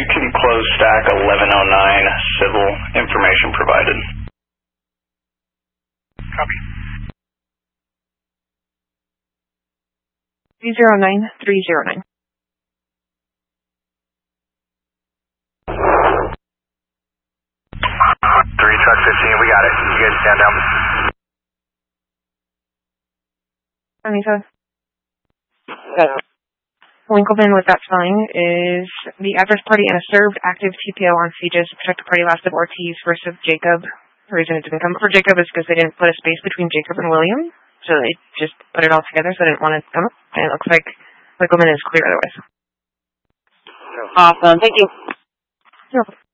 you can close stack 1109, civil information provided. Copy. 309-309. 3 truck 15, we got it. You guys stand down. Anita. Winkleman with that spelling is the address party and a served active TPO on Sieges to protect the party last of Ortiz versus Jacob. The reason it didn't come for Jacob is because they didn't put a space between Jacob and William, so they just put it all together, so they didn't want it to come up. And it looks like Winkleman is clear otherwise. Awesome. Thank you. You're welcome.